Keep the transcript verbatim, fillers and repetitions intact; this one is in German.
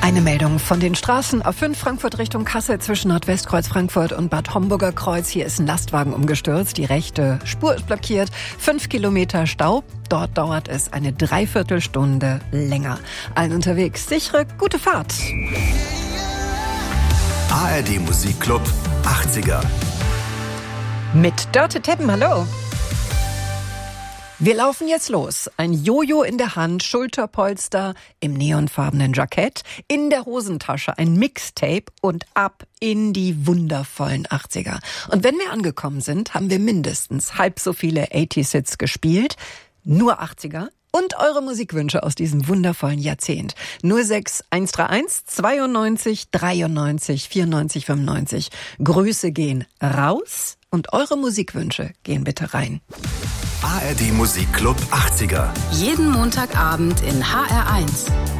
Eine Meldung von den Straßen A fünf Frankfurt Richtung Kassel zwischen Nordwestkreuz Frankfurt und Bad Homburger Kreuz. Hier ist ein Lastwagen umgestürzt. Die rechte Spur ist blockiert. Fünf Kilometer Stau. Dort dauert es eine Dreiviertelstunde länger. Allen unterwegs sichere, gute Fahrt. A R D Musikclub achtziger. Mit Dörte Teppen, hallo. Wir laufen jetzt los. Ein Jojo in der Hand, Schulterpolster im neonfarbenen Jackett, in der Hosentasche ein Mixtape und ab in die wundervollen achtziger. Und wenn wir angekommen sind, haben wir mindestens halb so viele achtziger-Hits gespielt, nur achtziger. Und eure Musikwünsche aus diesem wundervollen Jahrzehnt. null sechs eins drei eins zweiundneunzig dreiundneunzig vierundneunzig fünfundneunzig. Grüße gehen raus und eure Musikwünsche gehen bitte rein. A R D Musikclub achtziger. Jeden Montagabend in H R eins.